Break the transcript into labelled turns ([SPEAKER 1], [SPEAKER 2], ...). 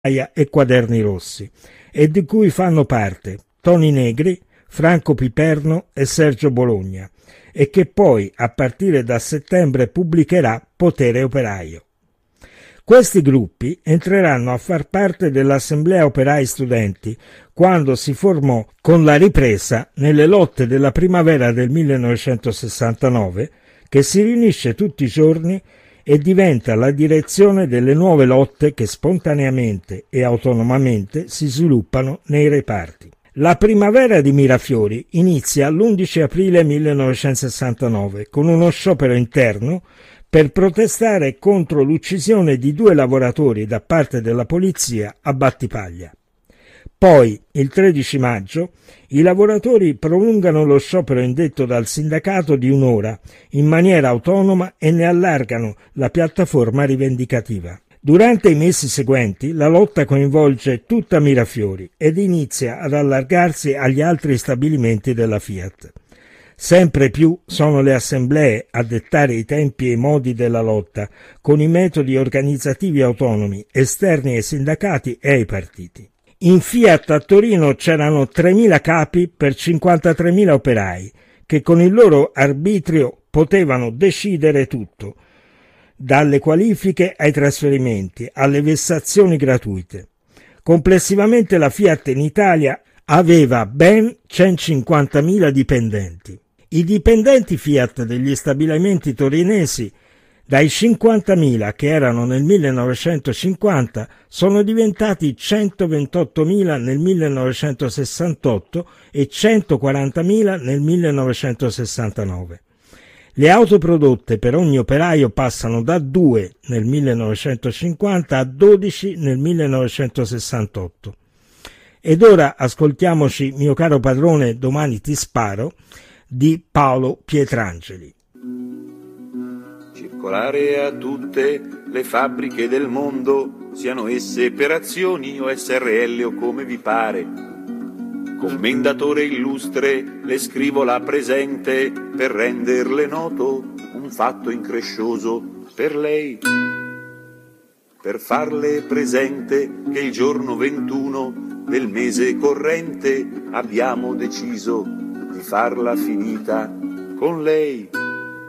[SPEAKER 1] e Quaderni Rossi, e di cui fanno parte Toni Negri, Franco Piperno e Sergio Bologna, e che poi a partire da settembre pubblicherà Potere Operaio. Questi gruppi entreranno a far parte dell'Assemblea Operai Studenti quando si formò con la ripresa nelle lotte della primavera del 1969, che si riunisce tutti i giorni e diventa la direzione delle nuove lotte che spontaneamente e autonomamente si sviluppano nei reparti. La primavera di Mirafiori inizia l'11 aprile 1969 con uno sciopero interno per protestare contro l'uccisione di 2 lavoratori da parte della polizia a Battipaglia. Poi, il 13 maggio, i lavoratori prolungano lo sciopero indetto dal sindacato di un'ora in maniera autonoma e ne allargano la piattaforma rivendicativa. Durante i mesi seguenti la lotta coinvolge tutta Mirafiori ed inizia ad allargarsi agli altri stabilimenti della Fiat. Sempre più sono le assemblee a dettare i tempi e i modi della lotta, con i metodi organizzativi autonomi, esterni ai sindacati e ai partiti. In Fiat a Torino c'erano 3.000 capi per 53.000 operai, che con il loro arbitrio potevano decidere tutto, dalle qualifiche ai trasferimenti, alle vessazioni gratuite. Complessivamente la Fiat in Italia aveva ben 150.000 dipendenti. I dipendenti Fiat degli stabilimenti torinesi, dai 50.000 che erano nel 1950, sono diventati 128.000 nel 1968 e 140.000 nel 1969. Le auto prodotte per ogni operaio passano da 2 nel 1950 a 12 nel 1968. Ed ora ascoltiamoci Mio caro padrone, domani ti sparo, di Paolo Pietrangeli.
[SPEAKER 2] Circolare a tutte le fabbriche del mondo, siano esse per azioni o SRL o come vi pare. Commendatore illustre, le scrivo la presente per renderle noto un fatto increscioso per lei. Per farle presente che il giorno 21 del mese corrente abbiamo deciso di farla finita con lei.